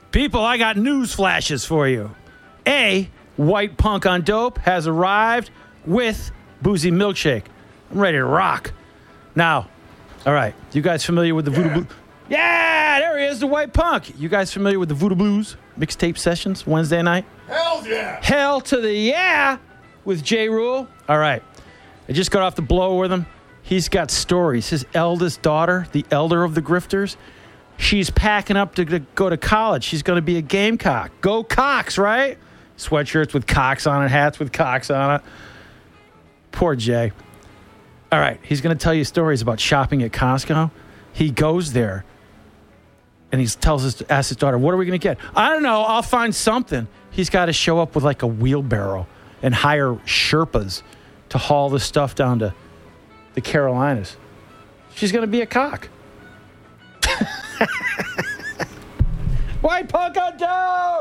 People, I got news flashes for you. A, White Punk on Dope has arrived with Boozy Milkshake. I'm ready to rock. Now, all right, you guys familiar with the Voodoo Blues? Yeah, there he is, the White Punk. You guys familiar with the Voodoo Blues mixtape sessions Wednesday night? Hell yeah. Hell to the yeah with J. Rule. All right, I just got off the blow with him. He's got stories. His eldest daughter, the elder of the grifters, she's packing up to go to college. She's going to be a Gamecock. Go Cox, right? Sweatshirts with Cox on it, hats with Cox on it. Poor Jay. All right, he's going to tell you stories about shopping at Costco. He goes there, and he asks his daughter, what are we going to get? I don't know. I'll find something. He's got to show up with like a wheelbarrow and hire Sherpas to haul the stuff down to the Carolinas. She's going to be a cock. White Punk on Dope!